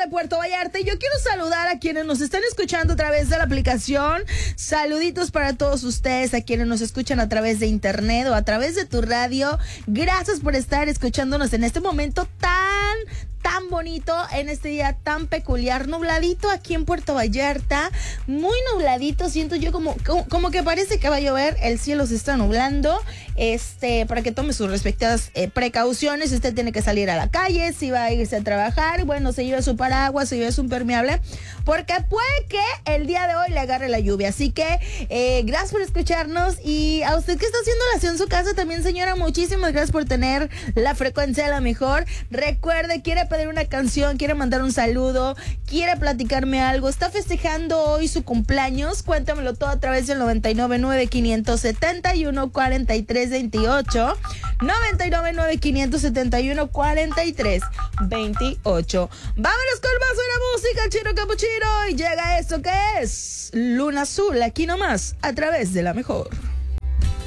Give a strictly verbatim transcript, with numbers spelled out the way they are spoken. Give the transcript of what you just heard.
Puerto Vallarta. Y yo quiero saludar a quienes nos están escuchando a través de la aplicación. Saluditos para todos ustedes, a quienes nos escuchan a través de internet o a través de tu radio. Gracias por estar escuchándonos en este momento tan... tan bonito, en este día tan peculiar, nubladito aquí en Puerto Vallarta, muy nubladito, siento yo como, como, como que parece que va a llover, el cielo se está nublando, este, para que tome sus respectivas eh, precauciones. Usted tiene que salir a la calle, si va a irse a trabajar, bueno, se lleve su paraguas, se lleve su impermeable, porque puede que el día de hoy le agarre la lluvia. Así que eh, gracias por escucharnos, y a usted que está haciendo oración en su casa también, señora, muchísimas gracias por tener la frecuencia de la mejor. Recuerde, quiere pedir una canción, quiere mandar un saludo, quiere platicarme algo, está festejando hoy su cumpleaños, cuéntamelo todo a través del noventa y nueve nueve quinientos setenta y uno cuarenta y tres veintiocho, noventa y nueve nueve quinientos setenta y uno cuarenta y tres veintiocho. Vámonos con más de la música, Chino Capuchino, y llega esto que es Luna Azul, aquí nomás, a través de la mejor.